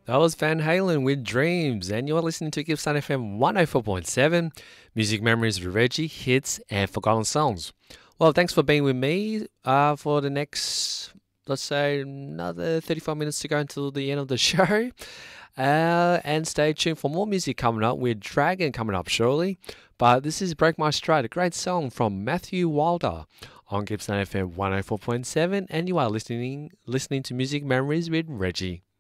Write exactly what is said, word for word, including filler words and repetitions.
That was Van Halen with Dreams, and you're listening to Gippsland F M one oh four point seven, Music Memories with Reggie, Hits, and Forgotten Songs. Well, thanks for being with me uh, for the next, let's say, another thirty-five minutes to go until the end of the show. Uh, and stay tuned for more music coming up with Dragon coming up shortly. But this is Break My Stride, a great song from Matthew Wilder on Gippsland F M one oh four point seven, and you are listening listening to Music Memories with Reggie.